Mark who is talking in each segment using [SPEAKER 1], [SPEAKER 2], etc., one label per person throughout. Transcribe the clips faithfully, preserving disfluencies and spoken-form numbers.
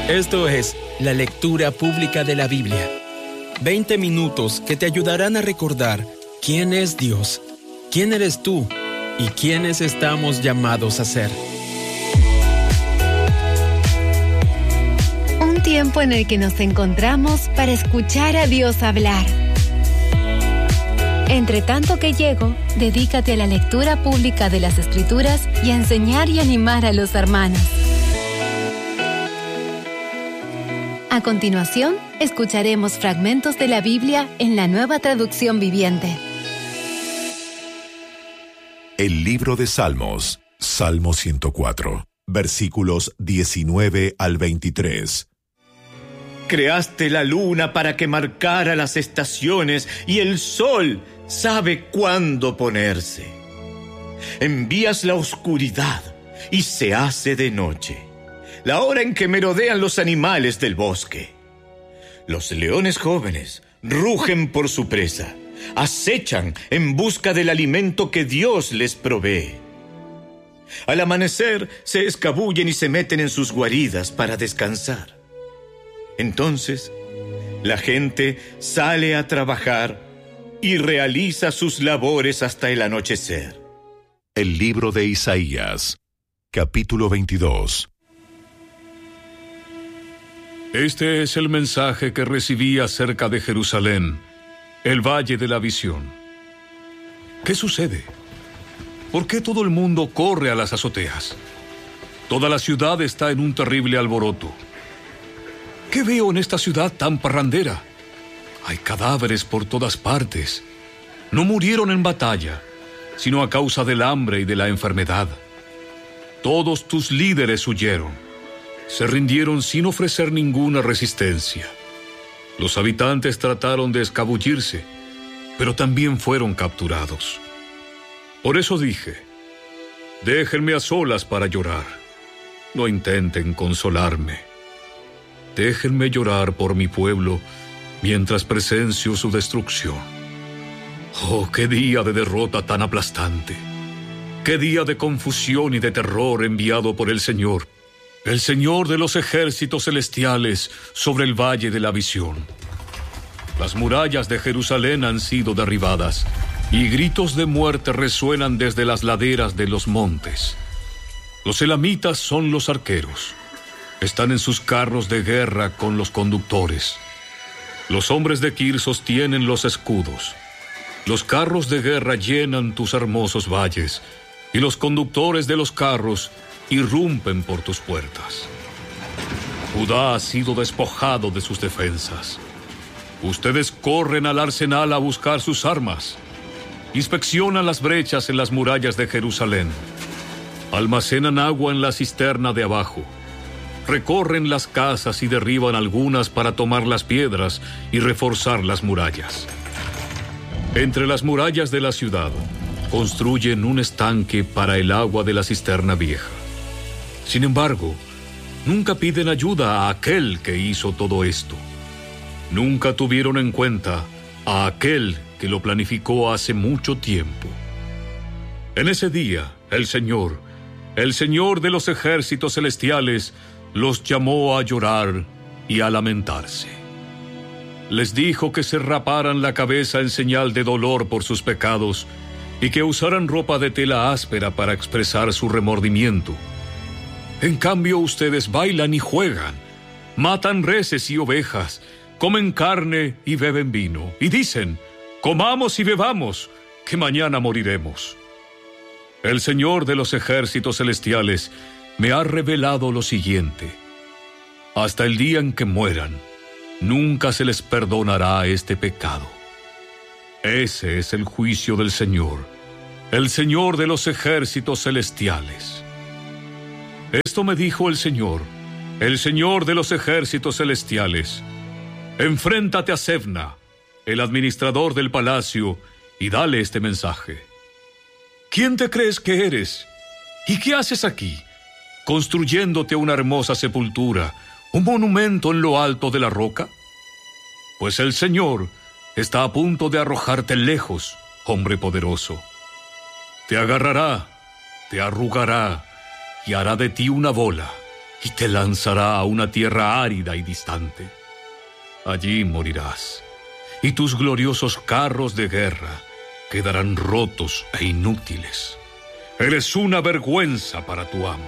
[SPEAKER 1] Esto es la lectura pública de la Biblia. veinte minutos que te ayudarán a recordar quién es Dios, quién eres tú y quiénes estamos llamados a ser.
[SPEAKER 2] Un tiempo en el que nos encontramos para escuchar a Dios hablar. Entre tanto que llego, dedícate a la lectura pública de las Escrituras y a enseñar y animar a los hermanos. A continuación, escucharemos fragmentos de la Biblia en la Nueva Traducción Viviente.
[SPEAKER 3] El libro de Salmos, Salmo ciento cuatro, versículos diecinueve al veintitrés.
[SPEAKER 4] Creaste la luna para que marcara las estaciones y el sol sabe cuándo ponerse. Envías la oscuridad y se hace de noche, la hora en que merodean los animales del bosque. Los leones jóvenes rugen por su presa, acechan en busca del alimento que Dios les provee. Al amanecer se escabullen y se meten en sus guaridas para descansar. Entonces, la gente sale a trabajar y realiza sus labores hasta el anochecer.
[SPEAKER 3] El libro de Isaías, capítulo veintidós.
[SPEAKER 5] Este es el mensaje que recibí acerca de Jerusalén, el valle de la visión. ¿Qué sucede? ¿Por qué todo el mundo corre a las azoteas? Toda la ciudad está en un terrible alboroto. ¿Qué veo en esta ciudad tan parrandera? Hay cadáveres por todas partes. No murieron en batalla, sino a causa del hambre y de la enfermedad. Todos tus líderes huyeron. Se rindieron sin ofrecer ninguna resistencia. Los habitantes trataron de escabullirse, pero también fueron capturados. Por eso dije, déjenme a solas para llorar. No intenten consolarme. Déjenme llorar por mi pueblo mientras presencio su destrucción. Oh, qué día de derrota tan aplastante. Qué día de confusión y de terror enviado por el Señor. El Señor de los ejércitos celestiales sobre el valle de la visión. Las murallas de Jerusalén han sido derribadas y gritos de muerte resuenan desde las laderas de los montes. Los elamitas son los arqueros. Están en sus carros de guerra con los conductores. Los hombres de Kir sostienen los escudos. Los carros de guerra llenan tus hermosos valles y los conductores de los carros irrumpen por tus puertas. Judá ha sido despojado de sus defensas. Ustedes corren al arsenal a buscar sus armas. Inspeccionan las brechas en las murallas de Jerusalén. Almacenan agua en la cisterna de abajo. Recorren las casas y derriban algunas para tomar las piedras y reforzar las murallas. Entre las murallas de la ciudad construyen un estanque para el agua de la cisterna vieja. Sin embargo, nunca piden ayuda a aquel que hizo todo esto. Nunca tuvieron en cuenta a aquel que lo planificó hace mucho tiempo. En ese día, el Señor, el Señor de los ejércitos celestiales, los llamó a llorar y a lamentarse. Les dijo que se raparan la cabeza en señal de dolor por sus pecados y que usaran ropa de tela áspera para expresar su remordimiento. En cambio, ustedes bailan y juegan, matan reses y ovejas, comen carne y beben vino, y dicen, comamos y bebamos, que mañana moriremos. El Señor de los ejércitos celestiales me ha revelado lo siguiente. Hasta el día en que mueran, nunca se les perdonará este pecado. Ese es el juicio del Señor, el Señor de los ejércitos celestiales. Esto me dijo el Señor, el Señor de los ejércitos celestiales. Enfréntate a Sebna, el administrador del palacio, y dale este mensaje. ¿Quién te crees que eres? ¿Y qué haces aquí, construyéndote una hermosa sepultura, un monumento en lo alto de la roca? Pues el Señor está a punto de arrojarte lejos, hombre poderoso. Te agarrará, te arrugará, y hará de ti una bola, y te lanzará a una tierra árida y distante. Allí morirás, y tus gloriosos carros de guerra quedarán rotos e inútiles. Eres una vergüenza para tu amo.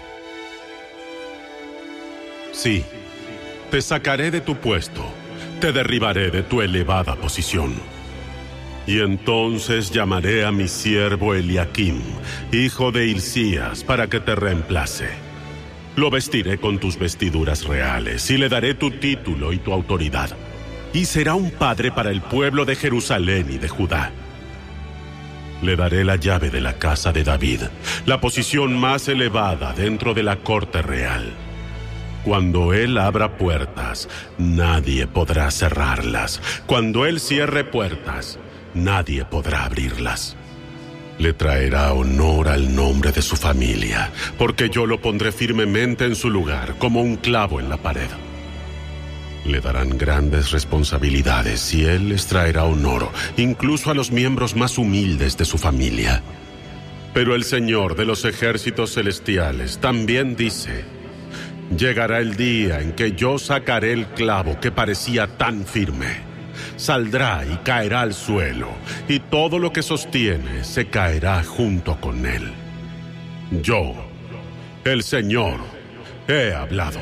[SPEAKER 6] Sí, te sacaré de tu puesto, te derribaré de tu elevada posición. Y entonces llamaré a mi siervo Eliaquim, hijo de Hilcías, para que te reemplace. Lo vestiré con tus vestiduras reales y le daré tu título y tu autoridad. Y será un padre para el pueblo de Jerusalén y de Judá. Le daré la llave de la casa de David, la posición más elevada dentro de la corte real. Cuando él abra puertas, nadie podrá cerrarlas. Cuando él cierre puertas, nadie podrá abrirlas. Le traerá honor al nombre de su familia, porque yo lo pondré firmemente en su lugar, como un clavo en la pared. Le darán grandes responsabilidades y él les traerá honor, incluso a los miembros más humildes de su familia. Pero el Señor de los ejércitos celestiales también dice: llegará el día en que yo sacaré el clavo que parecía tan firme. Saldrá y caerá al suelo, y todo lo que sostiene se caerá junto con él. Yo, el Señor, he hablado.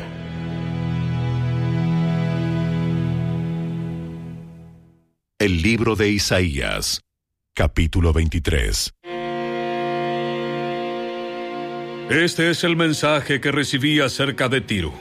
[SPEAKER 3] El libro de Isaías, capítulo veintitrés.
[SPEAKER 5] Este es el mensaje que recibí acerca de Tiro.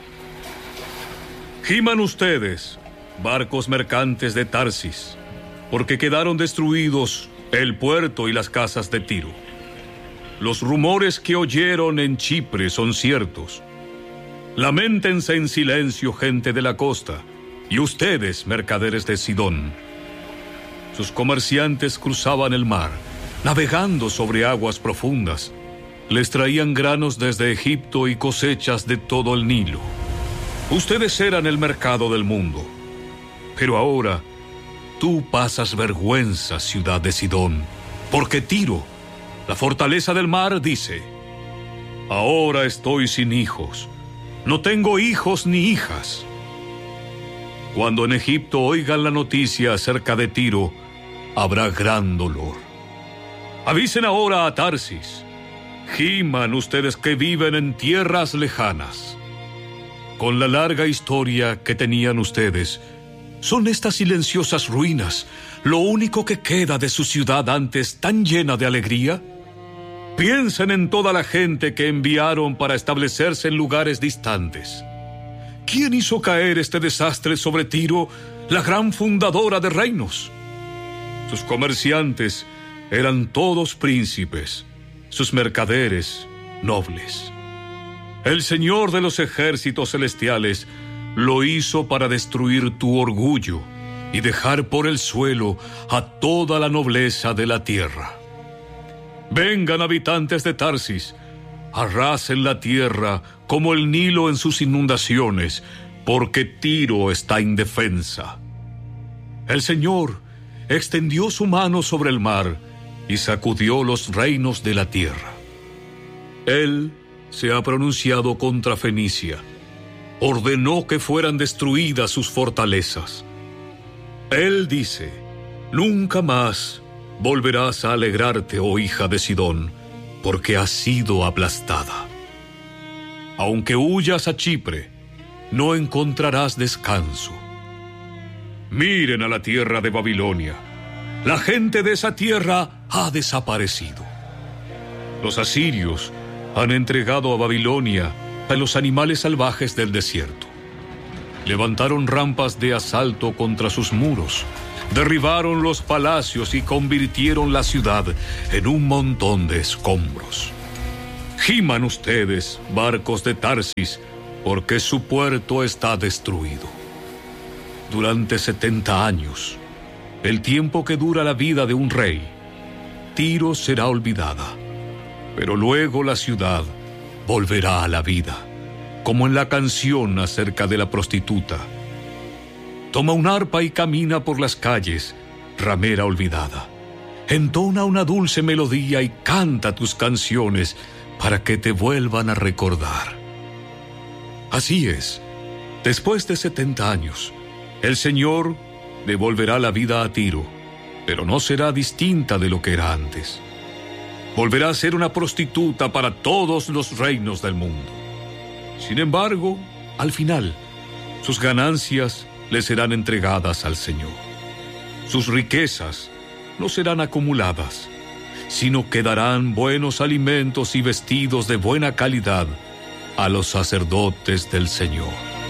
[SPEAKER 5] Giman ustedes, barcos mercantes de Tarsis, porque quedaron destruidos el puerto y las casas de Tiro. Los rumores que oyeron en Chipre son ciertos. Lamentense en silencio, gente de la costa, y ustedes, mercaderes de Sidón. Sus comerciantes cruzaban el mar, navegando sobre aguas profundas. Les traían granos desde Egipto y cosechas de todo el Nilo. Ustedes eran el mercado del mundo. Pero ahora, tú pasas vergüenza, ciudad de Sidón, porque Tiro, la fortaleza del mar, dice: ahora estoy sin hijos, no tengo hijos ni hijas. Cuando en Egipto oigan la noticia acerca de Tiro, habrá gran dolor. Avisen ahora a Tarsis. Giman ustedes que viven en tierras lejanas. Con la larga historia que tenían ustedes, ¿son estas silenciosas ruinas lo único que queda de su ciudad antes tan llena de alegría? Piensen en toda la gente que enviaron para establecerse en lugares distantes. ¿Quién hizo caer este desastre sobre Tiro, la gran fundadora de reinos? Sus comerciantes eran todos príncipes, sus mercaderes nobles. El Señor de los ejércitos celestiales lo hizo para destruir tu orgullo y dejar por el suelo a toda la nobleza de la tierra. Vengan, habitantes de Tarsis, arrasen la tierra como el Nilo en sus inundaciones, porque Tiro está indefensa. El Señor extendió su mano sobre el mar y sacudió los reinos de la tierra. Él se ha pronunciado contra Fenicia, ordenó que fueran destruidas sus fortalezas. Él dice: nunca más volverás a alegrarte, oh hija de Sidón, porque has sido aplastada. Aunque huyas a Chipre, no encontrarás descanso. Miren a la tierra de Babilonia. La gente de esa tierra ha desaparecido. Los asirios han entregado a Babilonia a los animales salvajes del desierto. Levantaron rampas de asalto contra sus muros, derribaron los palacios y convirtieron la ciudad en un montón de escombros. Giman ustedes, barcos de Tarsis, porque su puerto está destruido. Durante setenta años, el tiempo que dura la vida de un rey, Tiro será olvidada, pero luego la ciudad volverá a la vida, como en la canción acerca de la prostituta. Toma un arpa y camina por las calles, ramera olvidada. Entona una dulce melodía y canta tus canciones para que te vuelvan a recordar. Así es, después de setenta años, el Señor devolverá la vida a Tiro, pero no será distinta de lo que era antes. Volverá a ser una prostituta para todos los reinos del mundo. Sin embargo, al final, sus ganancias le serán entregadas al Señor. Sus riquezas no serán acumuladas, sino que darán buenos alimentos y vestidos de buena calidad a los sacerdotes del Señor.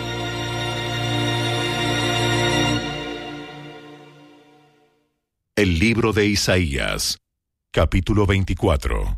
[SPEAKER 3] El libro de Isaías, capítulo veinticuatro.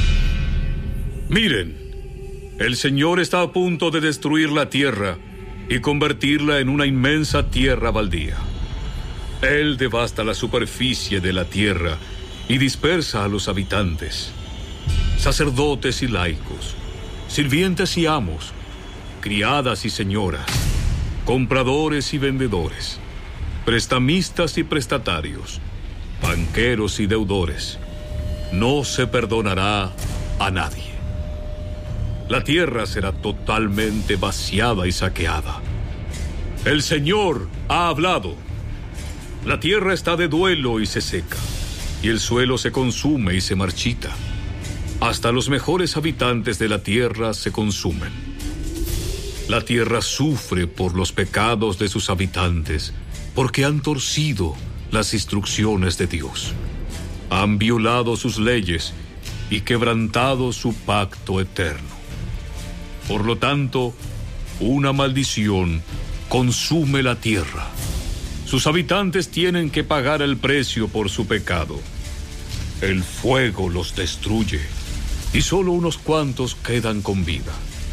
[SPEAKER 5] Miren, el Señor está a punto de destruir la tierra y convertirla en una inmensa tierra baldía. Él devasta la superficie de la tierra y dispersa a los habitantes, sacerdotes y laicos, sirvientes y amos, criadas y señoras, compradores y vendedores, prestamistas y prestatarios, banqueros y deudores. No se perdonará a nadie. La tierra será totalmente vaciada y saqueada. El Señor ha hablado. La tierra está de duelo y se seca, y el suelo se consume y se marchita. Hasta los mejores habitantes de la tierra se consumen. La tierra sufre por los pecados de sus habitantes, porque han torcido las instrucciones de Dios. Han violado sus leyes y quebrantado su pacto eterno. Por lo tanto, una maldición consume la tierra. Sus habitantes tienen que pagar el precio por su pecado. El fuego los destruye y solo unos cuantos quedan con vida.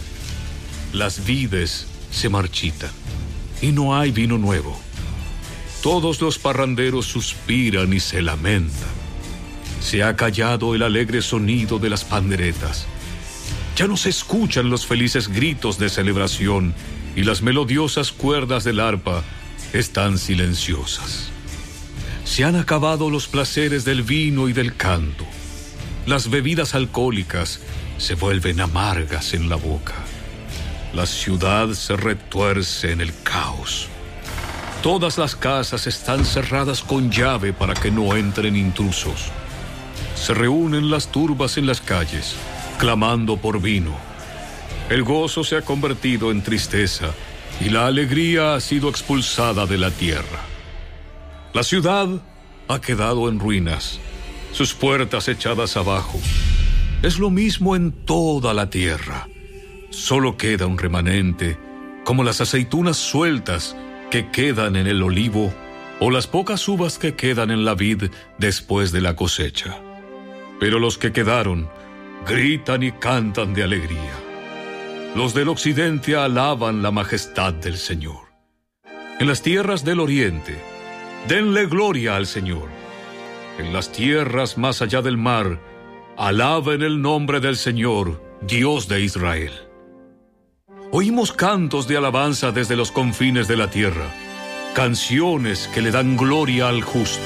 [SPEAKER 5] Las vides se marchitan y no hay vino nuevo. Todos los parranderos suspiran y se lamentan. Se ha callado el alegre sonido de las panderetas. Ya no se escuchan los felices gritos de celebración y las melodiosas cuerdas del arpa están silenciosas. Se han acabado los placeres del vino y del canto. Las bebidas alcohólicas se vuelven amargas en la boca. La ciudad se retuerce en el caos. Todas las casas están cerradas con llave para que no entren intrusos. Se reúnen las turbas en las calles, clamando por vino. El gozo se ha convertido en tristeza y la alegría ha sido expulsada de la tierra. La ciudad ha quedado en ruinas, sus puertas echadas abajo. Es lo mismo en toda la tierra. Solo queda un remanente, como las aceitunas sueltas que quedan en el olivo o las pocas uvas que quedan en la vid después de la cosecha. Pero los que quedaron gritan y cantan de alegría. Los del occidente alaban la majestad del Señor. En las tierras del oriente, denle gloria al Señor. En las tierras más allá del mar, alaben el nombre del Señor, Dios de Israel. Oímos cantos de alabanza desde los confines de la tierra, canciones que le dan gloria al justo.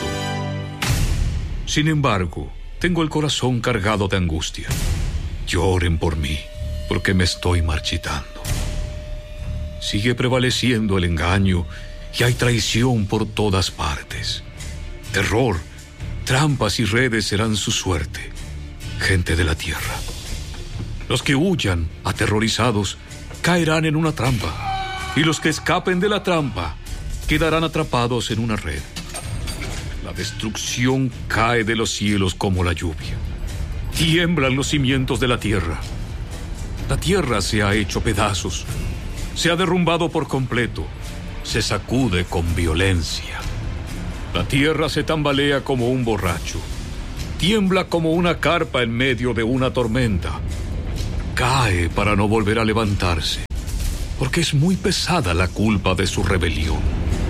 [SPEAKER 5] Sin embargo, tengo el corazón cargado de angustia. Lloren por mí, porque me estoy marchitando. Sigue prevaleciendo el engaño y hay traición por todas partes. Terror, trampas y redes serán su suerte, gente de la tierra. Los que huyan, aterrorizados, caerán en una trampa, y los que escapen de la trampa quedarán atrapados en una red. La destrucción cae de los cielos como la lluvia. Tiemblan los cimientos de la tierra. La tierra se ha hecho pedazos, se ha derrumbado por completo, se sacude con violencia. La tierra se tambalea como un borracho, tiembla como una carpa en medio de una tormenta. Cae para no volver a levantarse, porque es muy pesada la culpa de su rebelión.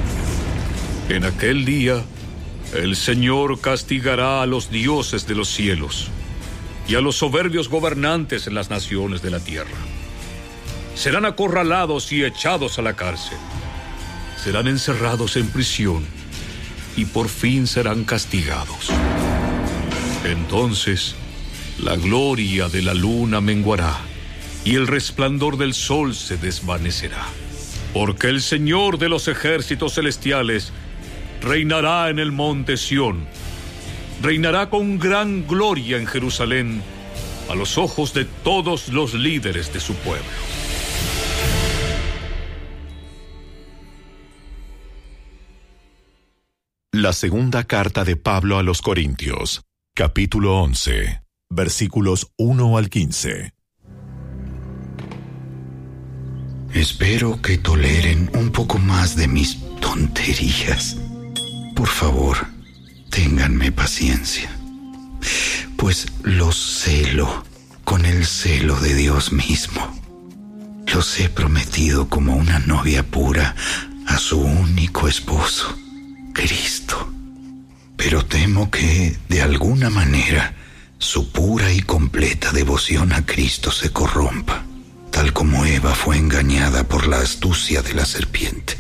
[SPEAKER 5] En aquel día, el Señor castigará a los dioses de los cielos y a los soberbios gobernantes en las naciones de la tierra. Serán acorralados y echados a la cárcel. Serán encerrados en prisión y por fin serán castigados. Entonces, la gloria de la luna menguará y el resplandor del sol se desvanecerá. Porque el Señor de los ejércitos celestiales reinará en el monte Sión, reinará con gran gloria en Jerusalén, a los ojos de todos los líderes de su pueblo.
[SPEAKER 3] La segunda carta de Pablo a los Corintios, capítulo once, versículos uno al quince.
[SPEAKER 7] Espero que toleren un poco más de mis tonterías. Por favor, ténganme paciencia, pues los celo con el celo de Dios mismo. Los he prometido como una novia pura a su único esposo, Cristo. Pero temo que, de alguna manera, su pura y completa devoción a Cristo se corrompa, tal como Eva fue engañada por la astucia de la serpiente.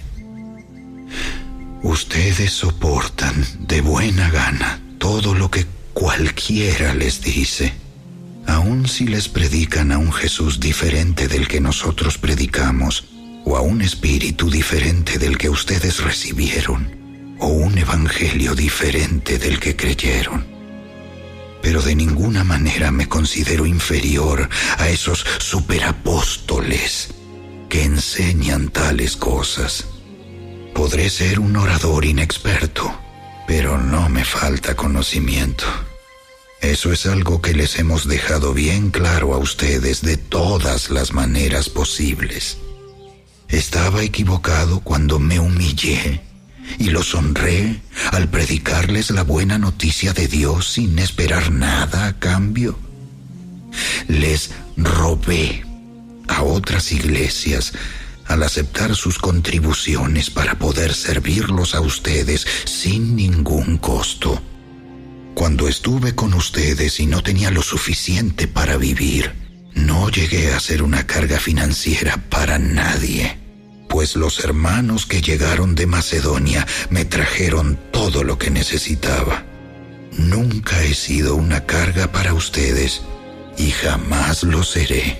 [SPEAKER 7] Ustedes soportan de buena gana todo lo que cualquiera les dice, aun si les predican a un Jesús diferente del que nosotros predicamos, o a un espíritu diferente del que ustedes recibieron, o un evangelio diferente del que creyeron. Pero de ninguna manera me considero inferior a esos superapóstoles que enseñan tales cosas. Podré ser un orador inexperto, pero no me falta conocimiento. Eso es algo que les hemos dejado bien claro a ustedes de todas las maneras posibles. Estaba equivocado cuando me humillé y los honré al predicarles la buena noticia de Dios sin esperar nada a cambio. Les robé a otras iglesias al aceptar sus contribuciones para poder servirlos a ustedes sin ningún costo. Cuando estuve con ustedes y no tenía lo suficiente para vivir, no llegué a ser una carga financiera para nadie, pues los hermanos que llegaron de Macedonia me trajeron todo lo que necesitaba. Nunca he sido una carga para ustedes y jamás lo seré.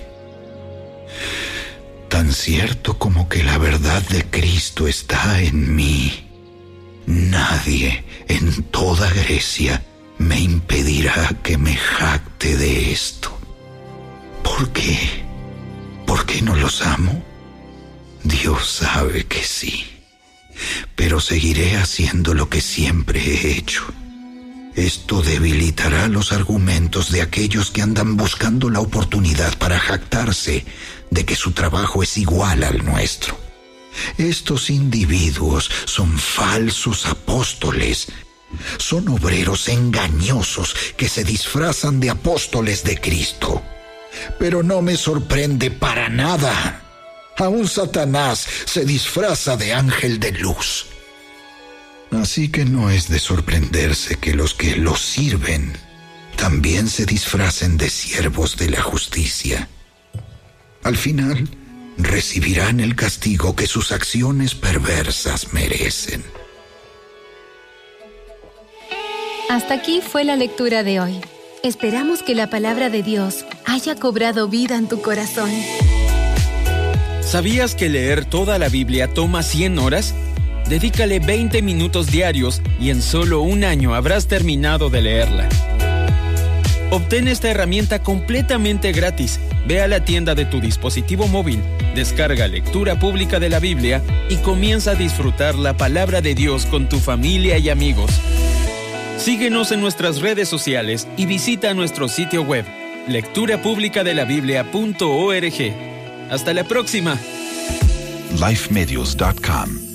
[SPEAKER 7] Tan cierto como que la verdad de Cristo está en mí, nadie en toda Grecia me impedirá que me jacte de esto. ¿Por qué? ¿Por qué no los amo? Dios sabe que sí, pero seguiré haciendo lo que siempre he hecho. Esto debilitará los argumentos de aquellos que andan buscando la oportunidad para jactarse de que su trabajo es igual al nuestro. Estos individuos son falsos apóstoles. Son obreros engañosos que se disfrazan de apóstoles de Cristo. Pero no me sorprende para nada. Aún Satanás se disfraza de ángel de luz. Así que no es de sorprenderse que los que los sirven también se disfracen de siervos de la justicia. Al final, recibirán el castigo que sus acciones perversas merecen.
[SPEAKER 2] Hasta aquí fue la lectura de hoy. Esperamos que la palabra de Dios haya cobrado vida en tu corazón.
[SPEAKER 1] ¿Sabías que leer toda la Biblia toma cien horas? Dedícale veinte minutos diarios y en solo un año habrás terminado de leerla. Obtén esta herramienta completamente gratis. Ve a la tienda de tu dispositivo móvil, descarga Lectura Pública de la Biblia y comienza a disfrutar la palabra de Dios con tu familia y amigos. Síguenos en nuestras redes sociales y visita nuestro sitio web, lectura pública de la biblia punto org. Hasta la próxima.
[SPEAKER 3] life medios punto com